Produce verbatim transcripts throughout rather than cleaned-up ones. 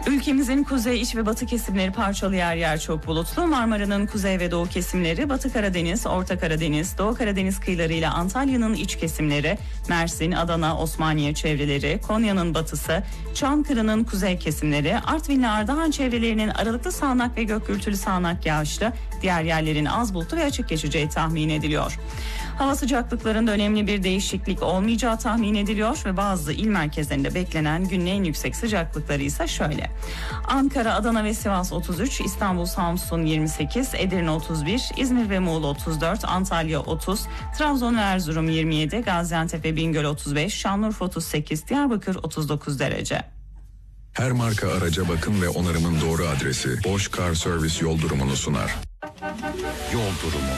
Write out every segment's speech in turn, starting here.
Ülkemizin kuzey, iç ve batı kesimleri parçalı, yer yer çok bulutlu. Marmara'nın kuzey ve doğu kesimleri, Batı Karadeniz, Orta Karadeniz, Doğu Karadeniz kıyılarıyla Antalya'nın iç kesimleri, Mersin, Adana, Osmaniye çevreleri, Konya'nın batısı, Çankırı'nın kuzey kesimleri, Artvin ile Ardahan çevrelerinin aralıklı sağanak ve gök gürültülü sağanak yağışlı, diğer yerlerin az bulutlu ve açık geçeceği tahmin ediliyor. Hava sıcaklıklarında önemli bir değişiklik olmayacağı tahmin ediliyor ve bazı il merkezlerinde beklenen günün en yüksek sıcaklıkları ise şöyle: Ankara, Adana ve Sivas otuz üç, İstanbul, Samsun yirmi sekiz, Edirne otuz bir, İzmir ve Muğla otuz dört, Antalya otuz, Trabzon ve Erzurum yirmi yedi, Gaziantep ve Bingöl otuz beş, Şanlıurfa otuz sekiz, Diyarbakır otuz dokuz derece. Her marka araca bakım ve onarımın doğru adresi Bosch Car Service yol durumunu sunar. Yol durumu.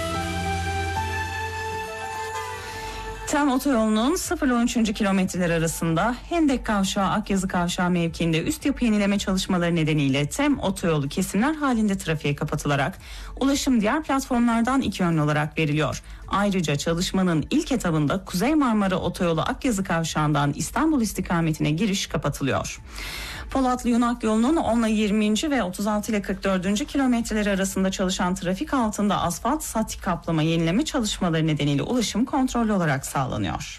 Tem otoyolunun sıfır ile on üçüncü kilometreler arasında Hendek Kavşağı Akyazı Kavşağı mevkiinde üst yapı yenileme çalışmaları nedeniyle Tem otoyolu kesimler halinde trafiğe kapatılarak ulaşım diğer platformlardan iki yönlü olarak veriliyor. Ayrıca çalışmanın ilk etabında Kuzey Marmara Otoyolu Akyazı Kavşağı'ndan İstanbul istikametine giriş kapatılıyor. Polatlı Yunak yolunun on ile yirminci ve otuz altı ile kırk dördüncü kilometreleri arasında çalışan trafik altında asfalt statik kaplama yenileme çalışmaları nedeniyle ulaşım kontrollü olarak sağlanıyor.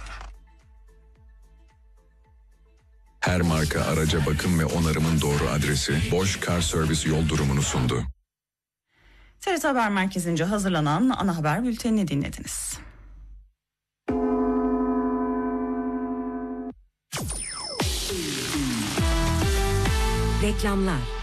Her marka araca bakım ve onarımın doğru adresi Bosch Car Service yol durumunu sundu. T R T Haber Merkezi'nce hazırlanan ana haber bültenini dinlediniz. Reklamlar.